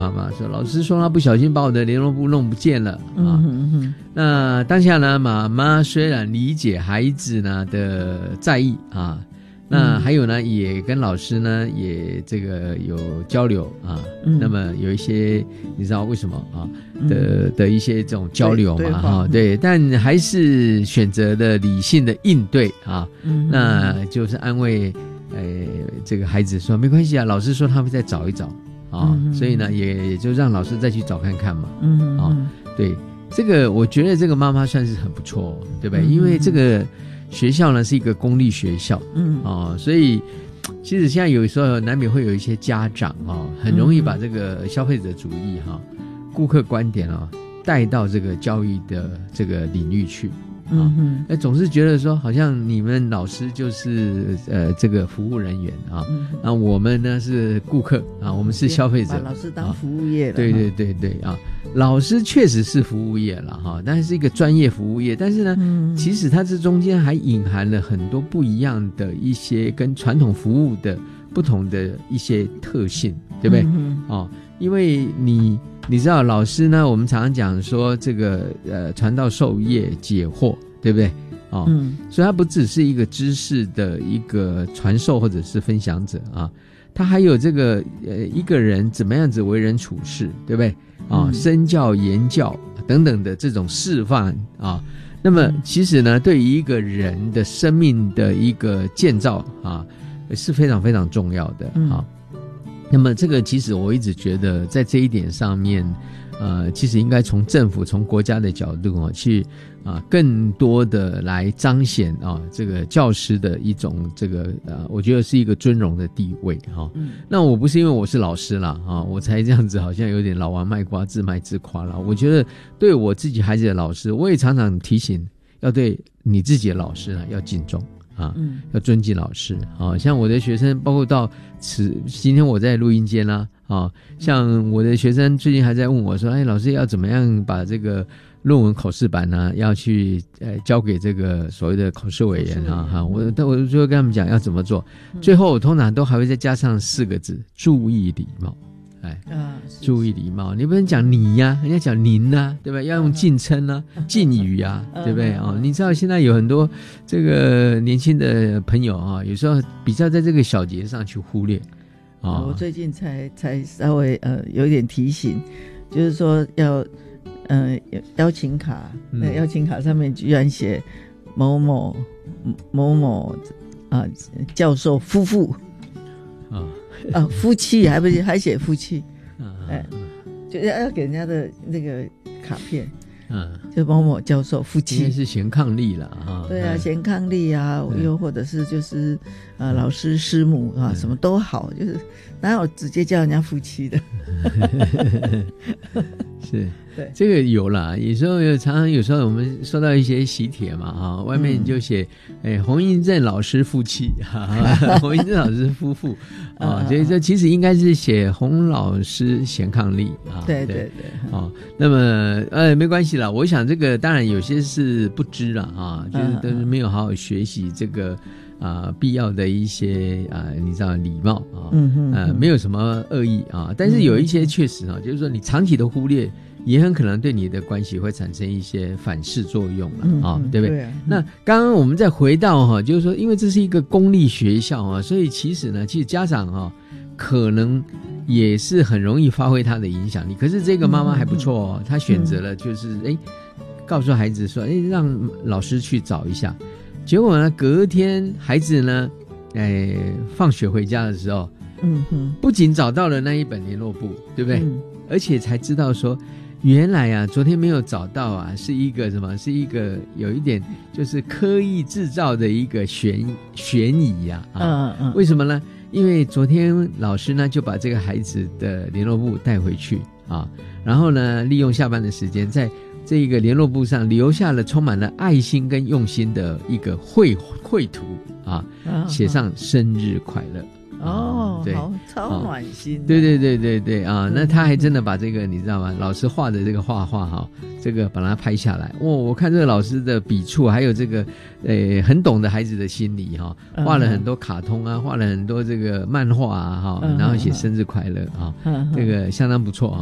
妈妈说老师说他不小心把我的联络簿弄不见了啊。那当下呢，妈妈虽然理解孩子呢的在意啊，那还有呢也跟老师呢也这个有交流啊，那么有一些你知道为什么啊的一些这种交流嘛哈，对，但还是选择了理性的应对啊，那就是安慰这个孩子说没关系啊，老师说他会再找一找啊，所以呢也就让老师再去找看看嘛，啊，对，这个我觉得这个妈妈算是很不错，对不对？因为这个学校呢是一个公立学校，所以其实现在有时候难免会有一些家长很容易把这个消费者主义顾客观点带到这个教育的这个领域去。总是觉得说好像你们老师就是这个服务人员啊，那我们呢是顾客啊，我们是消费者， 把老师当服务业了。 对对对对啊，老师确实是服务业了哈，但是一个专业服务业，但是呢，其实它这中间还隐含了很多不一样的一些跟传统服务的不同的一些特性，对不对？因为你知道老师呢，我们常常讲说这个传道授业解惑，对不对？所以他不只是一个知识的一个传授或者是分享者啊，他还有这个一个人怎么样子为人处事，对不对？身教言教等等的这种示范啊，那么其实呢，对于一个人的生命的一个建造啊，是非常非常重要的啊。那么这个其实我一直觉得在这一点上面其实应该从政府从国家的角度去更多的来彰显这个教师的一种这个我觉得是一个尊荣的地位那我不是因为我是老师啦我才这样子好像有点老王卖瓜自卖自夸啦，我觉得对我自己孩子的老师，我也常常提醒要对你自己的老师要敬重要尊敬老师像我的学生包括到今天我在录音间啦像我的学生最近还在问我说老师要怎么样把这个论文口试版呢要去交给这个所谓的口试委员我就会跟他们讲要怎么做，最后我通常都还会再加上4个字：注意礼貌。注意礼貌，你不能讲你呀，人家讲您啊，对吧？要用敬称啊，敬语啊，对不对你知道现在有很多这个年轻的朋友有时候比较在这个小节上去忽略我最近才稍微有一点提醒，就是说要邀请卡，那邀请卡上面居然写某某某某教授夫妇夫妻，还不是还写夫妻，就要给人家的那个卡片，就某某教授夫妻， 应该是贤伉俪了对啊，贤伉俪啊，又或者是就是老师师母什么都好，就是哪有直接叫人家夫妻的？ 是，对，这个有啦，有时候常常有时候我们收到一些喜帖嘛外面就写洪英正老师夫妻洪英正老师夫妇所以这其实应该是写洪老师贤伉俪对对对那么没关系啦，我想这个当然有些是不知啦就是都是没有好好学习这个必要的一些你知道礼貌没有什么恶意但是有一些确实就是说你长期的忽略也很可能对你的关系会产生一些反噬作用了对不对？那刚刚我们再回到就是说因为这是一个公立学校所以其实呢，其实家长可能也是很容易发挥他的影响力。可是这个妈妈还不错她选择了就是告诉孩子说让老师去找一下。结果呢，隔天孩子呢放学回家的时候不仅找到了那一本联络簿，对不对？而且才知道说原来昨天没有找到是一个什么？是一个有一点就是刻意制造的一个悬疑为什么呢？因为昨天老师呢就把这个孩子的联络簿带回去然后呢利用下班的时间在这个联络簿上留下了充满了爱心跟用心的一个绘图写上生日快乐哦， 对， 好，超暖心。 对对对对对啊，那他还真的把这个你知道吗？老师画的这个画哈，这个把它拍下来。我看这个老师的笔触，还有这个很懂得孩子的心理哈，画了很多卡通啊，画了很多这个漫画啊哈，然后写生日快乐啊，这个相当不错啊。